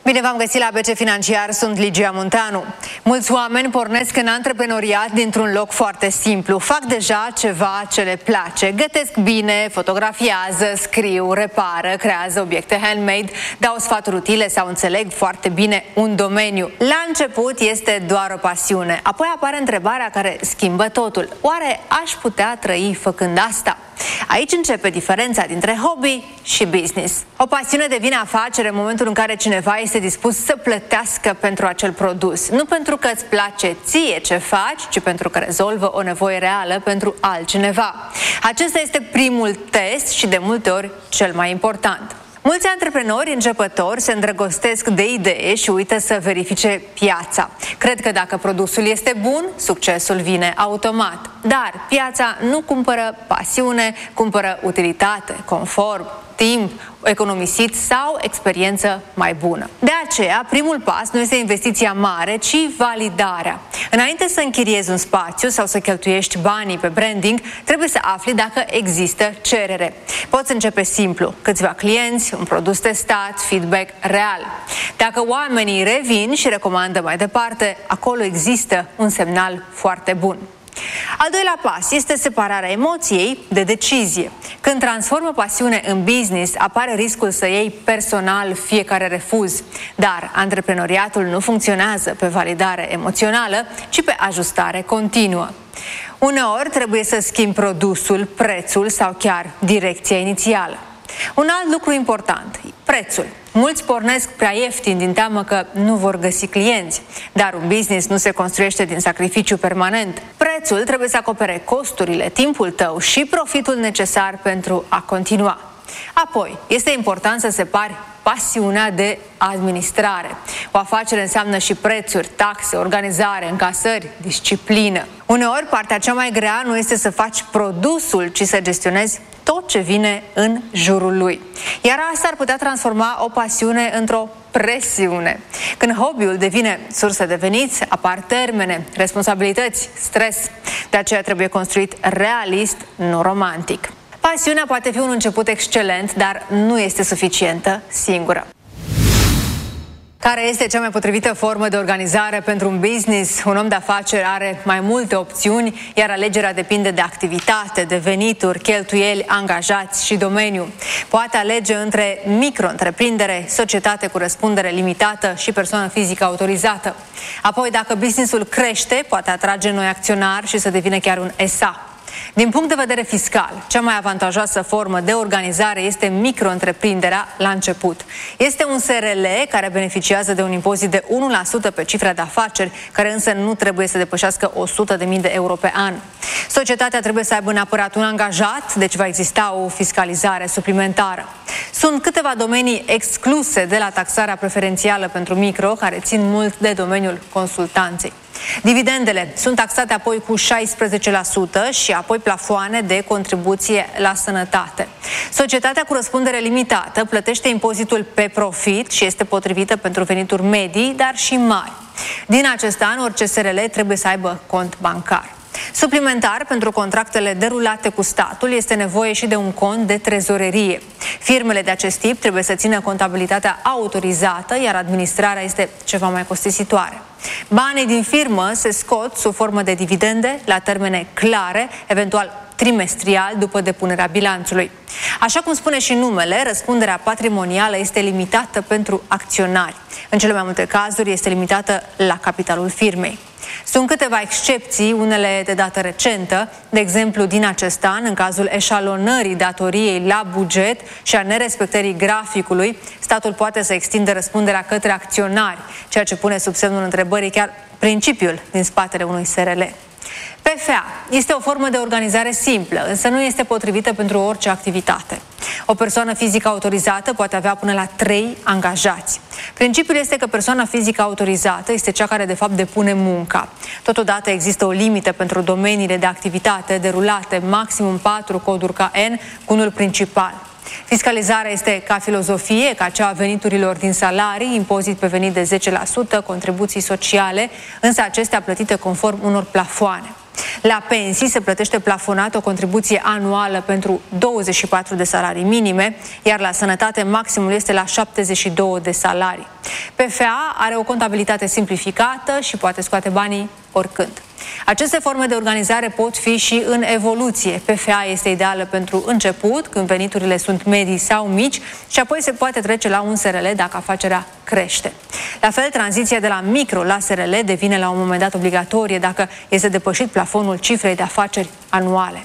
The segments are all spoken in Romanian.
Bine v-am găsit la BC Financiar, sunt Ligia Munteanu. Mulți oameni pornesc în antreprenoriat dintr-un loc foarte simplu. Fac deja ceva ce le place. Gătesc bine, fotografiază, scriu, repară, creează obiecte handmade, dau sfaturi utile sau înțeleg foarte bine un domeniu. La început este doar o pasiune. Apoi apare întrebarea care schimbă totul. Oare aș putea trăi făcând asta? Aici începe diferența dintre hobby și business. O pasiune devine afacere în momentul în care cineva este dispus să plătească pentru acel produs. Nu pentru că îți place ție ce faci, ci pentru că rezolvă o nevoie reală pentru altcineva. Acesta este primul test și de multe ori cel mai important. Mulți antreprenori începători se îndrăgostesc de idee și uită să verifice piața. Cred că dacă produsul este bun, succesul vine automat. Dar piața nu cumpără pasiune, cumpără utilitate, confort, timp economisit sau experiență mai bună. De aceea, primul pas nu este investiția mare, ci validarea. Înainte să închiriezi un spațiu sau să cheltuiești banii pe branding, trebuie să afli dacă există cerere. Poți începe simplu, câțiva clienți, un produs testat, feedback real. Dacă oamenii revin și recomandă mai departe, acolo există un semnal foarte bun. Al doilea pas este separarea emoției de decizie. Când transformă pasiune în business, apare riscul să iei personal fiecare refuz. Dar antreprenoriatul nu funcționează pe validare emoțională, ci pe ajustare continuă. Uneori trebuie să schimbi produsul, prețul sau chiar direcția inițială. Un alt lucru important, prețul. Mulți pornesc prea ieftin din teamă că nu vor găsi clienți, dar un business nu se construiește din sacrificiu permanent. Prețul trebuie să acopere costurile, timpul tău și profitul necesar pentru a continua. Apoi, este important să separi pasiunea de administrare. O afacere înseamnă și prețuri, taxe, organizare, încasări, disciplină. Uneori, partea cea mai grea nu este să faci produsul, ci să gestionezi tot ce vine în jurul lui. Iar asta ar putea transforma o pasiune într-o presiune. Când hobby-ul devine sursă de veniți, apar termene, responsabilități, stres. De aceea trebuie construit realist, nu romantic. Pasiunea poate fi un început excelent, dar nu este suficientă singură. Care este cea mai potrivită formă de organizare pentru un business? Un om de afaceri are mai multe opțiuni, iar alegerea depinde de activitate, de venituri, cheltuieli, angajați și domeniu. Poate alege între micro-întreprindere, societate cu răspundere limitată și persoană fizică autorizată. Apoi, dacă businessul crește, poate atrage noi acționari și să devină chiar un SA. Din punct de vedere fiscal, cea mai avantajoasă formă de organizare este micro-întreprinderea la început. Este un SRL care beneficiază de un impozit de 1% pe cifra de afaceri, care însă nu trebuie să depășească 100.000 de euro pe an. Societatea trebuie să aibă neapărat un angajat, deci va exista o fiscalizare suplimentară. Sunt câteva domenii excluse de la taxarea preferențială pentru micro, care țin mult de domeniul consultanței. Dividendele sunt taxate apoi cu 16% și apoi plafoane de contribuție la sănătate. Societatea cu răspundere limitată plătește impozitul pe profit și este potrivită pentru venituri medii, dar și mari. Din acest an, orice SRL trebuie să aibă cont bancar. Suplimentar, pentru contractele derulate cu statul, este nevoie și de un cont de trezorerie. Firmele de acest tip trebuie să țină contabilitatea autorizată, iar administrarea este ceva mai costisitoare. Banii din firmă se scot sub formă de dividende la termene clare, eventual trimestrial după depunerea bilanțului. Așa cum spune și numele, răspunderea patrimonială este limitată pentru acționari. În cele mai multe cazuri este limitată la capitalul firmei. Sunt câteva excepții, unele de dată recentă, de exemplu din acest an, în cazul eșalonării datoriei la buget și a nerespectării graficului, statul poate să extindă răspunderea către acționari, ceea ce pune sub semnul întrebării chiar principiul din spatele unui SRL. PFA este o formă de organizare simplă, însă nu este potrivită pentru orice activitate. O persoană fizică autorizată poate avea până la 3 angajați. Principiul este că persoana fizică autorizată este cea care de fapt depune munca. Totodată există o limită pentru domeniile de activitate derulate, maximum 4 coduri KN cu unul principal. Fiscalizarea este ca filozofie, ca cea a veniturilor din salarii, impozit pe venit de 10%, contribuții sociale, însă acestea plătite conform unor plafoane. La pensii se plătește plafonat o contribuție anuală pentru 24 de salarii minime, iar la sănătate maximul este la 72 de salarii. PFA are o contabilitate simplificată și poate scoate banii oricând. Aceste forme de organizare pot fi și în evoluție. PFA este ideală pentru început, când veniturile sunt medii sau mici, și apoi se poate trece la un SRL dacă afacerea crește. La fel, tranziția de la micro la SRL devine la un moment dat obligatorie dacă este depășit plafonul cifrei de afaceri anuale.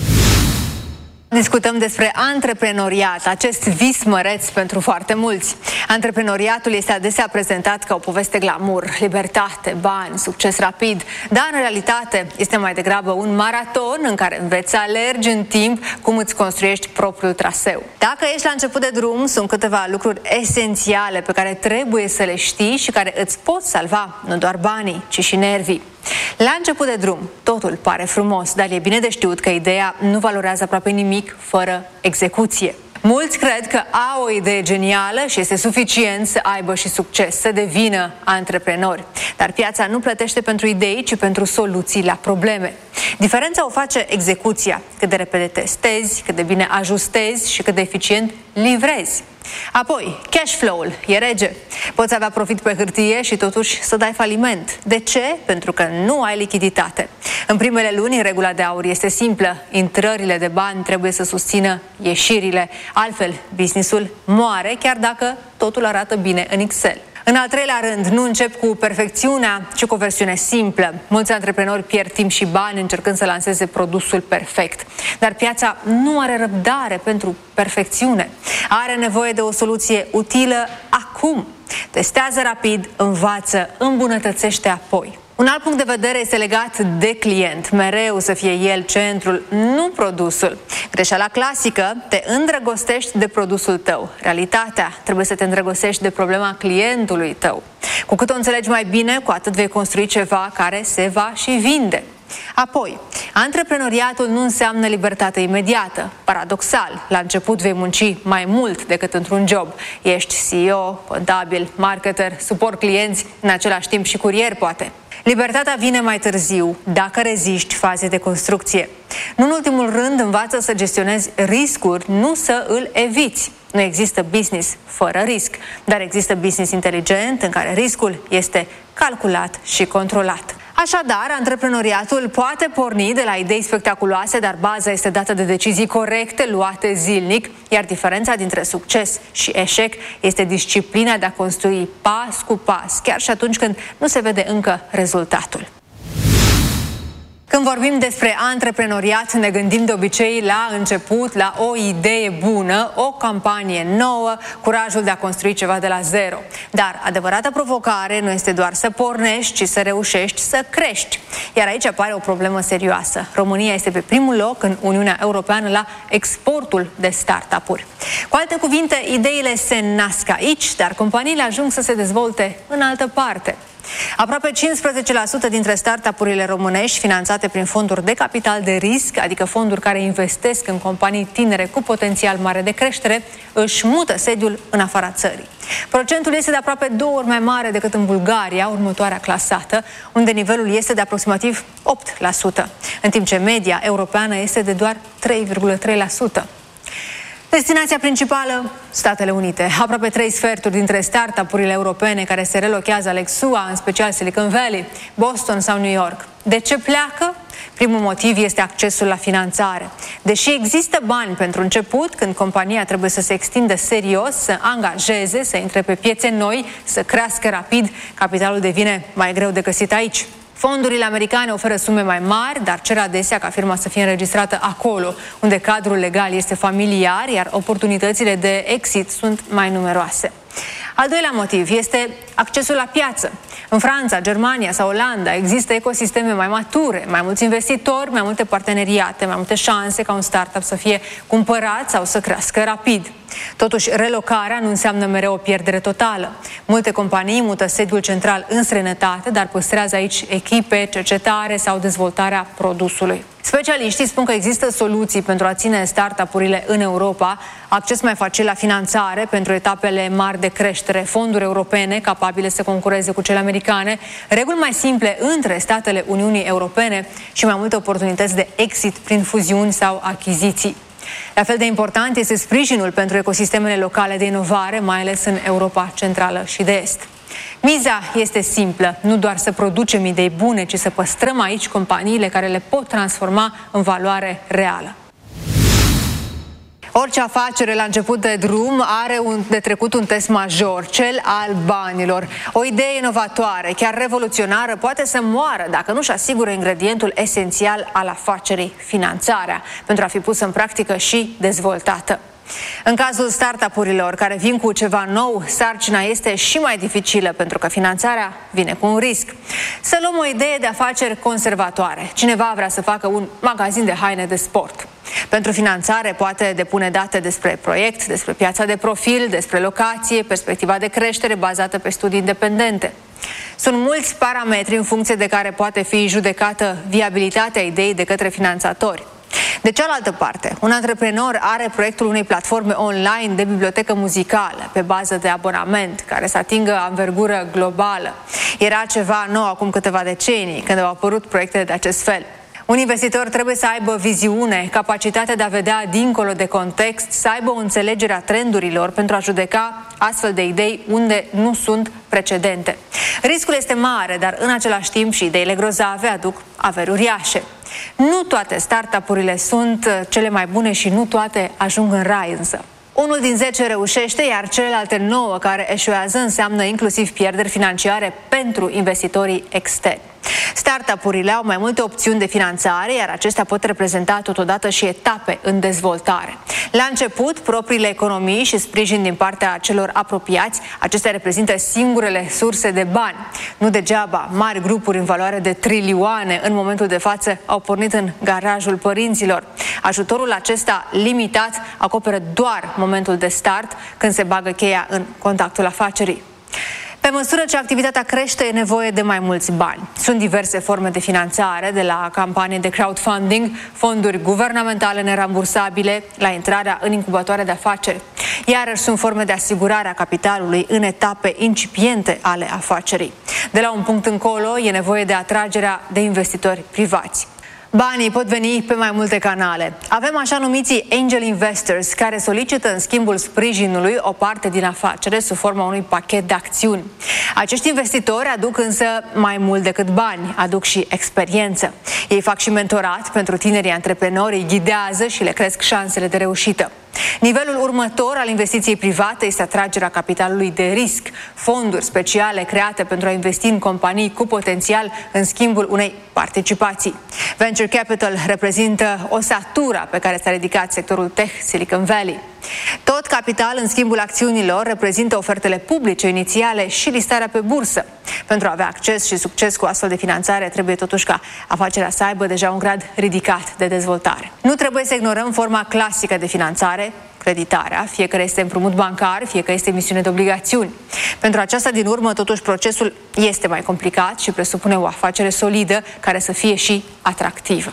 Discutăm despre antreprenoriat, acest vis măreț pentru foarte mulți. Antreprenoriatul este adesea prezentat ca o poveste glamour, libertate, bani, succes rapid, dar în realitate este mai degrabă un maraton în care înveți să alergi în timp cum îți construiești propriul traseu. Dacă ești la început de drum, sunt câteva lucruri esențiale pe care trebuie să le știi și care îți pot salva nu doar banii, ci și nervii. La început de drum, totul pare frumos, dar e bine de știut că ideea nu valorează aproape nimic fără execuție. Mulți cred că au o idee genială și este suficient să aibă și succes, să devină antreprenori. Dar piața nu plătește pentru idei, ci pentru soluții la probleme. Diferența o face execuția, cât de repede testezi, cât de bine ajustezi și cât de eficient livrezi. Apoi, cash flow-ul e rege. Poți avea profit pe hârtie și totuși să dai faliment. De ce? Pentru că nu ai lichiditate. În primele luni, regula de aur este simplă. Intrările de bani trebuie să susțină ieșirile. Altfel, business-ul moare, chiar dacă totul arată bine în Excel. În al treilea rând, nu încep cu perfecțiunea, ci cu o versiune simplă. Mulți antreprenori pierd timp și bani încercând să lanseze produsul perfect. Dar piața nu are răbdare pentru perfecțiune. Are nevoie de o soluție utilă acum. Testează rapid, învață, îmbunătățește apoi. Un alt punct de vedere este legat de client. Mereu să fie el centrul, nu produsul. Greșeala clasică, te îndrăgostești de produsul tău. Realitatea, trebuie să te îndrăgostești de problema clientului tău. Cu cât o înțelegi mai bine, cu atât vei construi ceva care se va și vinde. Apoi, antreprenoriatul nu înseamnă libertate imediată. Paradoxal, la început vei munci mai mult decât într-un job. Ești CEO, contabil, marketer, suport clienți, în același timp și curier, poate. Libertatea vine mai târziu, dacă reziști faze de construcție. Nu în ultimul rând, învață să gestionezi riscuri, nu să îl eviți. Nu există business fără risc, dar există business inteligent în care riscul este calculat și controlat. Așadar, antreprenoriatul poate porni de la idei spectaculoase, dar baza este dată de decizii corecte, luate zilnic, iar diferența dintre succes și eșec este disciplina de a construi pas cu pas, chiar și atunci când nu se vede încă rezultatul. Când vorbim despre antreprenoriat, ne gândim de obicei la început, la o idee bună, o campanie nouă, curajul de a construi ceva de la zero. Dar adevărata provocare nu este doar să pornești, ci să reușești să crești. Iar aici apare o problemă serioasă. România este pe primul loc în Uniunea Europeană la exportul de startup-uri. Cu alte cuvinte, ideile se nasc aici, dar companiile ajung să se dezvolte în altă parte. Aproape 15% dintre startup-urile românești finanțate prin fonduri de capital de risc, adică fonduri care investesc în companii tinere cu potențial mare de creștere, își mută sediul în afara țării. Procentul este de aproape 2 ori mai mare decât în Bulgaria, următoarea clasată, unde nivelul este de aproximativ 8%, în timp ce media europeană este de doar 3,3%. Destinația principală, Statele Unite. Aproape 3/4 dintre startup-urile europene care se relochează aleg SUA, în special Silicon Valley, Boston sau New York. De ce pleacă? Primul motiv este accesul la finanțare. Deși există bani pentru început, când compania trebuie să se extindă serios, să angajeze, să intre pe piețe noi, să crească rapid, capitalul devine mai greu de găsit aici. Fondurile americane oferă sume mai mari, dar cer adesea ca firma să fie înregistrată acolo, unde cadrul legal este familiar, iar oportunitățile de exit sunt mai numeroase. Al doilea motiv este accesul la piață. În Franța, Germania sau Olanda există ecosisteme mai mature, mai mulți investitori, mai multe parteneriate, mai multe șanse ca un startup să fie cumpărat sau să crească rapid. Totuși, relocarea nu înseamnă mereu o pierdere totală. Multe companii mută sediul central în străinătate, dar păstrează aici echipe, cercetare sau dezvoltarea produsului. Specialiștii spun că există soluții pentru a ține startup-urile în Europa, acces mai facil la finanțare pentru etapele mari de creștere, fonduri europene capabile să concureze cu cele americane, reguli mai simple între statele Uniunii Europene și mai multe oportunități de exit prin fuziuni sau achiziții. La fel de important este sprijinul pentru ecosistemele locale de inovare, mai ales în Europa Centrală și de Est. Miza este simplă, nu doar să producem idei bune, ci să păstrăm aici companiile care le pot transforma în valoare reală. Orice afacere la început de drum are de trecut un test major, cel al banilor. O idee inovatoare, chiar revoluționară, poate să moară dacă nu-și asigură ingredientul esențial al afacerii, finanțarea, pentru a fi pusă în practică și dezvoltată. În cazul startup-urilor care vin cu ceva nou, sarcina este și mai dificilă pentru că finanțarea vine cu un risc. Să luăm o idee de afaceri conservatoare. Cineva vrea să facă un magazin de haine de sport. Pentru finanțare poate depune date despre proiect, despre piața de profil, despre locație, perspectiva de creștere bazată pe studii independente. Sunt mulți parametri în funcție de care poate fi judecată viabilitatea ideii de către finanțatori. De cealaltă parte, un antreprenor are proiectul unei platforme online de bibliotecă muzicală pe bază de abonament, care să atingă anvergură globală. Era ceva nou acum câteva decenii, când au apărut proiecte de acest fel. Un investitor trebuie să aibă viziune, capacitatea de a vedea dincolo de context, să aibă o înțelegere a trendurilor pentru a judeca astfel de idei unde nu sunt precedente. Riscul este mare, dar în același timp și ideile grozave aduc averi uriașe. Nu toate startup-urile sunt cele mai bune și nu toate ajung în rai însă. Unul din 10 reușește, iar celelalte 9 care eșuează înseamnă inclusiv pierderi financiare pentru investitorii externi. Startup-urile au mai multe opțiuni de finanțare, iar acestea pot reprezenta totodată și etape în dezvoltare. La început, propriile economii și sprijin din partea celor apropiați, acestea reprezintă singurele surse de bani. Nu degeaba, mari grupuri în valoare de trilioane în momentul de față au pornit în garajul părinților. Ajutorul acesta limitat acoperă doar momentul de start, când se bagă cheia în contactul afacerii. Pe măsură ce activitatea crește, e nevoie de mai mulți bani. Sunt diverse forme de finanțare, de la campanii de crowdfunding, fonduri guvernamentale nerambursabile, la intrarea în incubatoare de afaceri. Iarăși sunt forme de asigurare a capitalului în etape incipiente ale afacerii. De la un punct încolo, e nevoie de atragerea de investitori privați. Banii pot veni pe mai multe canale. Avem așa numiții angel investors, care solicită în schimbul sprijinului o parte din afacere sub forma unui pachet de acțiuni. Acești investitori aduc însă mai mult decât bani, aduc și experiență. Ei fac și mentorat pentru tinerii antreprenori, îi ghidează și le cresc șansele de reușită. Nivelul următor al investiției private este atragerea capitalului de risc, fonduri speciale create pentru a investi în companii cu potențial în schimbul unei participații. Venture Capital reprezintă osatura pe care s-a ridicat sectorul tech Silicon Valley. Tot capital în schimbul acțiunilor reprezintă ofertele publice inițiale și listarea pe bursă. Pentru a avea acces și succes cu astfel de finanțare, trebuie totuși ca afacerea să aibă deja un grad ridicat de dezvoltare. Nu trebuie să ignorăm forma clasică de finanțare, creditarea, fie că este împrumut bancar, fie că este emisiune de obligațiuni. Pentru aceasta din urmă, totuși, procesul este mai complicat și presupune o afacere solidă care să fie și atractivă.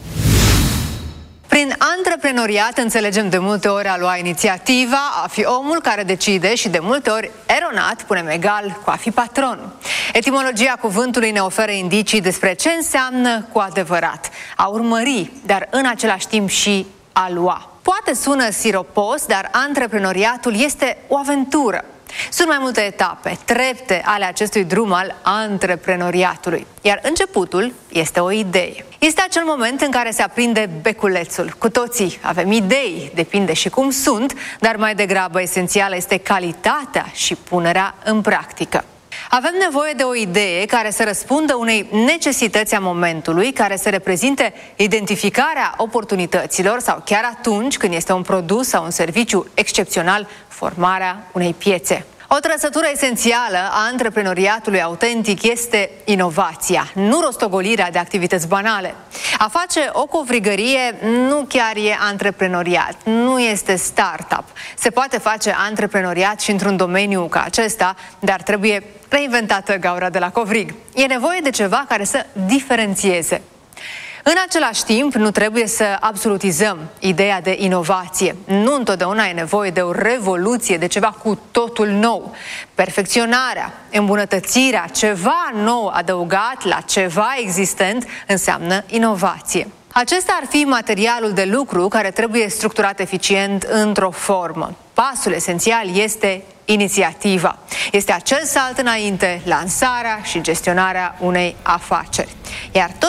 Prin antreprenoriat înțelegem de multe ori a lua inițiativa, a fi omul care decide și de multe ori eronat punem egal cu a fi patron. Etimologia cuvântului ne oferă indicii despre ce înseamnă cu adevărat a urmări, dar în același timp și a lua. Poate sună siropos, dar antreprenoriatul este o aventură. Sunt mai multe etape, trepte ale acestui drum al antreprenoriatului, iar începutul este o idee. Este acel moment în care se aprinde beculețul. Cu toții avem idei, depinde și cum sunt, dar mai degrabă esențială este calitatea și punerea în practică. Avem nevoie de o idee care să răspundă unei necesități a momentului, care să reprezinte identificarea oportunităților sau chiar atunci când este un produs sau un serviciu excepțional, formarea unei piețe. O trăsătură esențială a antreprenoriatului autentic este inovația, nu rostogolirea de activități banale. A face o covrigărie nu chiar e antreprenoriat, nu este startup. Se poate face antreprenoriat și într-un domeniu ca acesta, dar trebuie reinventată gaura de la covrig. E nevoie de ceva care să diferențieze. În același timp, nu trebuie să absolutizăm ideea de inovație. Nu întotdeauna e nevoie de o revoluție, de ceva cu totul nou. Perfecționarea, îmbunătățirea, ceva nou adăugat la ceva existent înseamnă inovație. Acesta ar fi materialul de lucru care trebuie structurat eficient într-o formă. Pasul esențial este inițiativa. Este acel salt înainte, lansarea și gestionarea unei afaceri. Iar tot